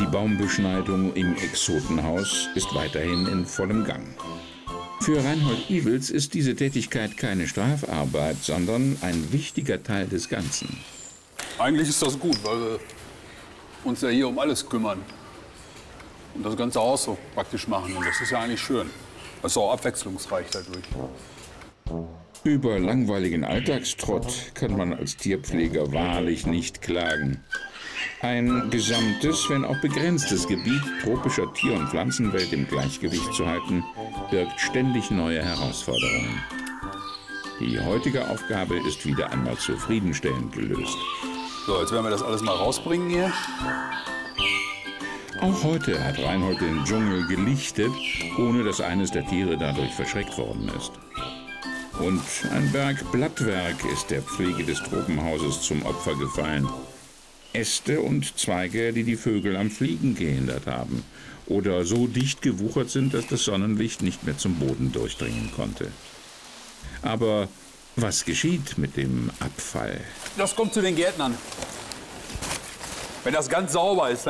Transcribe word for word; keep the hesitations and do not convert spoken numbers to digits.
Baumbeschneidung im Exotenhaus ist weiterhin in vollem Gang. Für Reinhold Iwels ist diese Tätigkeit keine Strafarbeit, sondern ein wichtiger Teil des Ganzen. Eigentlich ist das gut, weil wir uns ja hier um alles kümmern und das ganze Haus so praktisch machen. Und das ist ja eigentlich schön. Das ist auch abwechslungsreich dadurch. Über langweiligen Alltagstrott kann man als Tierpfleger wahrlich nicht klagen. Ein gesamtes, wenn auch begrenztes Gebiet tropischer Tier- und Pflanzenwelt im Gleichgewicht zu halten, birgt ständig neue Herausforderungen. Die heutige Aufgabe ist wieder einmal zufriedenstellend gelöst. So, jetzt werden wir das alles mal rausbringen hier. Auch heute hat Reinhold den Dschungel gelichtet, ohne dass eines der Tiere dadurch verschreckt worden ist. Und ein Berg Blattwerk ist der Pflege des Tropenhauses zum Opfer gefallen. Äste und Zweige, die die Vögel am Fliegen gehindert haben oder so dicht gewuchert sind, dass das Sonnenlicht nicht mehr zum Boden durchdringen konnte. Aber was geschieht mit dem Abfall? Das kommt zu den Gärtnern. Wenn das ganz sauber ist, dann